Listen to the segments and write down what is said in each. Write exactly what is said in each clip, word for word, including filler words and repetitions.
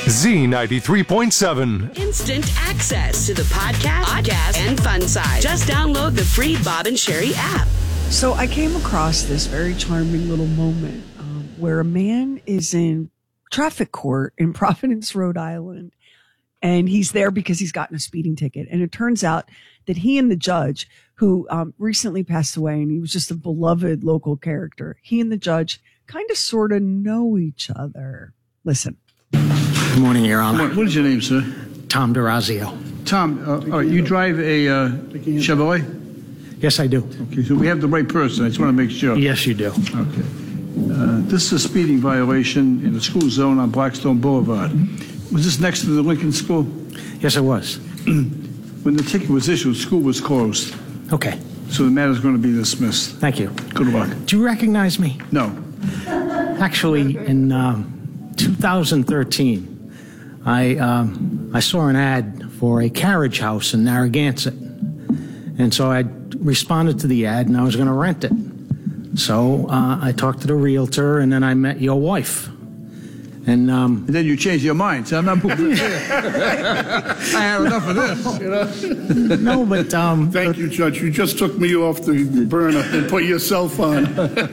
Z ninety-three point seven. Instant access to the podcast, podcast, and fun side. Just download the free Bob and Sherry app. So I came across this very charming little moment um, where a man is in traffic court in Providence, Rhode Island, and he's there because he's gotten a speeding ticket. And it turns out that he and the judge, who um, recently passed away, and he was just a beloved local character, he and the judge kind of sort of know each other. Listen. Good morning, Your Honor. What is your name, sir? Tom DeRazio. Tom, uh, all right, you drive a uh, Chevrolet? Yes, I do. Okay, so we have the right person. I just want to make sure. Yes, you do. Okay. Uh, this is a speeding violation in the school zone on Blackstone Boulevard. Was this next to the Lincoln School? Yes, it was. When the ticket was issued, school was closed. Okay. So the matter is going to be dismissed. Thank you. Good luck. Do you recognize me? No. Actually, in um, two thousand thirteen, I um, I saw an ad for a carriage house in Narragansett. And so I responded to the ad, and I was going to rent it. So uh, I talked to the realtor, and then I met your wife. And, um, and then you changed your mind. So I'm not moving. I have enough of this. You know? No, but um, thank you, Judge. You just took me off the burner and put yourself on.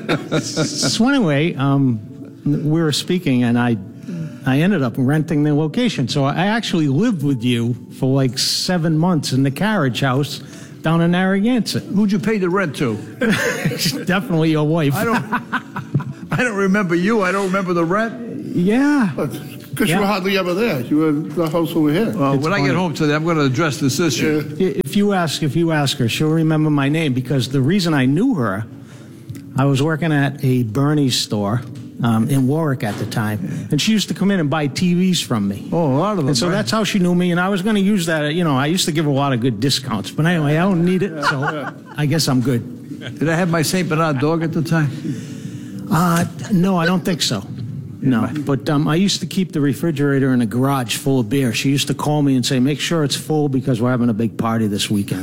So anyway, um, we were speaking, and I, I ended up renting the location. So I actually lived with you for like seven months in the carriage house down in Narragansett. Who'd you pay the rent to? Definitely your wife. I don't. I don't remember you. I don't remember the rent. Yeah. Because yeah. you were hardly ever there. You were at the house over here. Well, when funny. I get home today, I'm going to address this issue. Yeah. If you ask, if you ask her, she'll remember my name, because the reason I knew her, I was working at a Bernie's store um, in Warwick at the time, and she used to come in and buy T Vs from me. Oh, a lot of them. And so right? that's how she knew me, and I was going to use that. You know, I used to give a lot of good discounts, but anyway, I don't need it, so I guess I'm good. Did I have my Saint Bernard dog at the time? Uh, no, I don't think so. No, but um, I used to keep the refrigerator in a garage full of beer. She used to call me and say, make sure it's full because we're having a big party this weekend.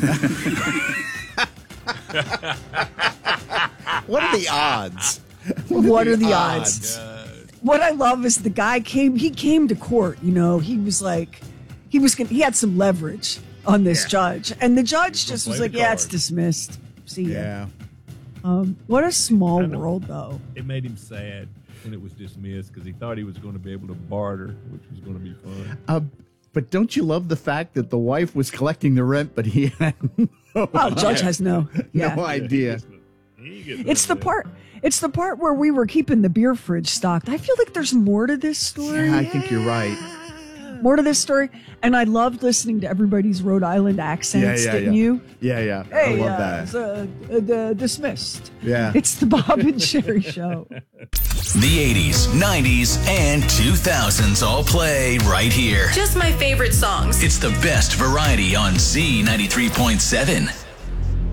What are the odds? What, what are the odds? odds? What I love is the guy came, he came to court, you know, he was like, he was, he had some leverage on this yeah. judge. And the judge just was like, yeah, it's dismissed. See ya. Yeah. Um, what a small world, though. It made him sad when it was dismissed because he thought he was going to be able to barter, which was going to be fun. Uh, but don't you love the fact that the wife was collecting the rent, but he had no oh, judge has no, yeah. no idea. It's the part. It's the part where we were keeping the beer fridge stocked. I feel like there's more to this story. Yeah, I think you're right. More to this story, and I loved listening to everybody's Rhode Island accents, yeah, yeah, didn't yeah. you? Yeah, yeah. Hey, I love uh, that. It's, uh, uh, dismissed. Yeah. It's the Bob and Sherry Show. The eighties, nineties, and two thousands all play right here. Just my favorite songs. It's the best variety on Z ninety-three point seven.